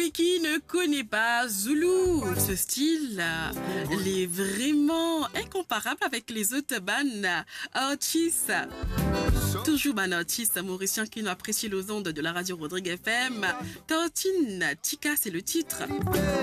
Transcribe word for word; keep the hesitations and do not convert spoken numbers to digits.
mais qui ne connaît pas Zulu? Ce style, il est vraiment incomparable avec les autres bandes artistes. Toujours un artiste mauricien qui nous apprécie les ondes de la radio Rodrigue F M. Tartine Tika, c'est le titre.